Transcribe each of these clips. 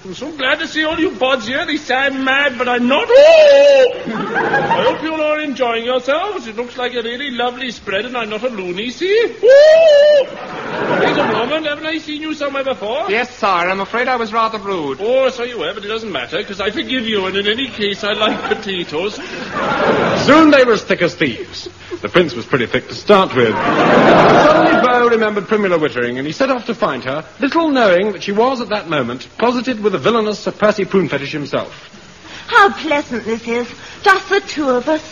I'm so glad to see all you bods here. They say I'm mad, but I'm not. Oh! I hope you're all enjoying yourselves. It looks like a really lovely spread, and I'm not a loony, see? Oh! Wait a moment. Haven't I seen you somewhere before? Yes, sir. I'm afraid I was rather rude. Oh, so you were, but it doesn't matter, because I forgive you, and in any case, I like potatoes. Soon they were as thick as thieves. The prince was pretty thick to start with. Suddenly Beau remembered Primula Wittering, and he set off to find her, little knowing that she was at that moment closeted with the villainous Sir Percy Prunefetish himself. How pleasant this is. Just the two of us.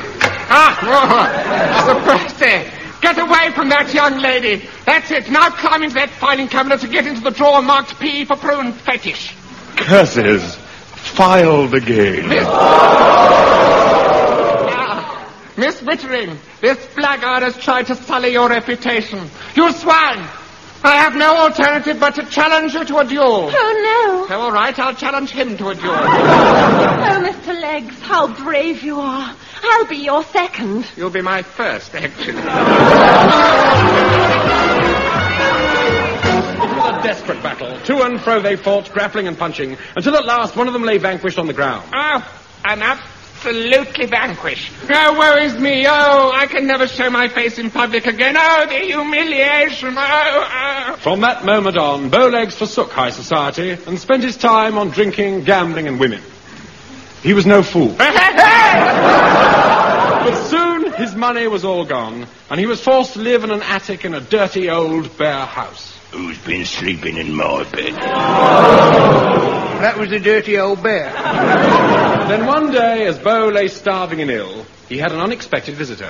Sir Percy! Get away from that young lady. That's it. Now climb into that filing cabinet to get into the drawer marked P for Prune Fetish. Curses. Filed again. Miss Wittering, this blackguard has tried to sully your reputation. You swine! I have no alternative but to challenge you to a duel. Oh, no. So, all right, I'll challenge him to a duel. Oh, Mr. Leggs, how brave you are. I'll be your second. You'll be my first, actually. It was a desperate battle. To and fro they fought, grappling and punching, until at last one of them lay vanquished on the ground. Oh, I'm absolutely vanquished. Oh, woe is me. Oh, I can never show my face in public again. Oh, the humiliation. Oh. From that moment on, Bowlegs forsook high society and spent his time on drinking, gambling, and women. He was no fool. But soon his money was all gone, and he was forced to live in an attic in a dirty old bare house. Who's been sleeping in my bed? That was the dirty old bear. Then one day, as Beau lay starving and ill, he had an unexpected visitor.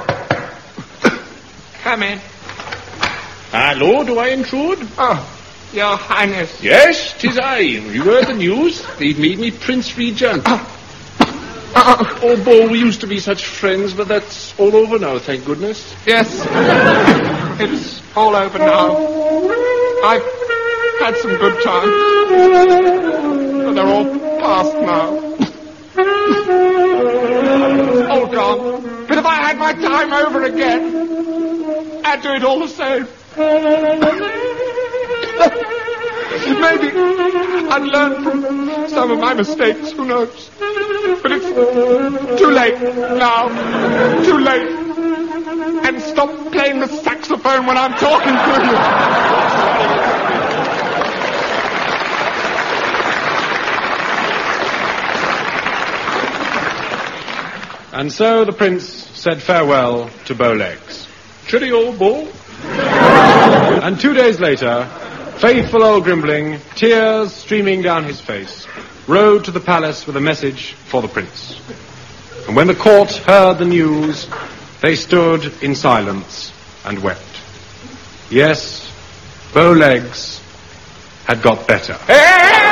Come in. Hello, do I intrude? Oh, Your Highness. Yes, 'tis I. You heard the news? They've made me Prince Regent. Oh, Beau, we used to be such friends, but that's all over now, thank goodness. Yes, it's all over now. I've had some good times, but they're all past now. All gone. But if I had my time over again, I'd do it all the same. Maybe I'd learn from some of my mistakes, who knows? But it's too late now. Too late. And stop playing the saxophone when I'm talking to you. And so the prince said farewell to Bowlegs. Cheerio, Beau. And 2 days later, faithful old Grimbling, tears streaming down his face, rode to the palace with a message for the prince. And when the court heard the news, they stood in silence and wept. Yes, Bowlegs had got better.